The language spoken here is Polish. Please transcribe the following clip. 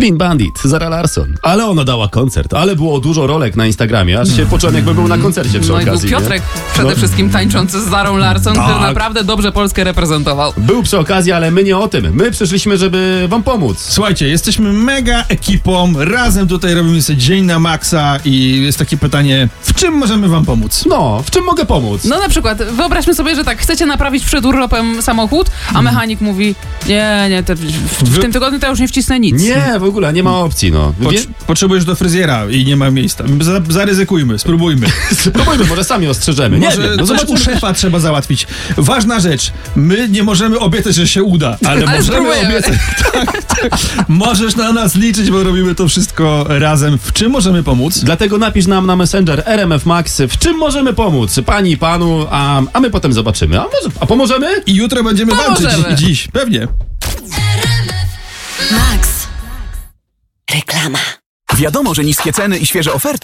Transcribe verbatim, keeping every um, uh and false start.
Clean Bandit, Zara Larsson. Ale ona dała koncert, ale było dużo rolek na Instagramie, aż się poczułem, jakby był na koncercie przy No i był okazji. Piotrek nie? przede No. wszystkim tańczący z Zarą Larsson, Tak. który naprawdę dobrze Polskę reprezentował. Był przy okazji, ale my nie o tym. My przyszliśmy, żeby wam pomóc. Słuchajcie, jesteśmy mega ekipą, razem tutaj robimy sobie dzień na maksa i jest takie pytanie, w czym możemy wam pomóc? No, w czym mogę pomóc? No na przykład, wyobraźmy sobie, że tak, chcecie naprawić przed urlopem samochód, a mechanik mówi, nie, nie, te, w, w tym tygodniu to ja już nie wcisnę nic. Nie, w ogóle, nie ma opcji, no. Wie... Pocz- potrzebujesz do fryzjera i nie ma miejsca. Za- zaryzykujmy, spróbujmy. Spróbujmy, może sami ostrzeżemy. Nie Może wiem, no coś u zobaczymy. szefa trzeba załatwić. Ważna rzecz, my nie możemy obiecać, że się uda, ale, Ale możemy spróbujemy. obiecać. Tak, tak. Możesz na nas liczyć, bo robimy to wszystko razem. W czym możemy pomóc? Dlatego napisz nam na Messenger R M F Max, w czym możemy pomóc pani i panu, a, a my potem zobaczymy. A może, a pomożemy? I jutro będziemy Pomożemy. walczyć. I dziś, pewnie. Max. Reklama. Wiadomo, że niskie ceny i świeże oferty